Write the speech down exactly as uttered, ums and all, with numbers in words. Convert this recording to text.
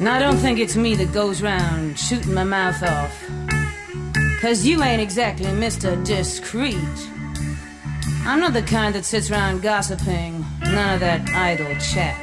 And I don't think it's me that goes round shooting my mouth off. 'Cause you ain't exactly Mister Discreet. I'm not the kind that sits around gossiping, none of that idle chat.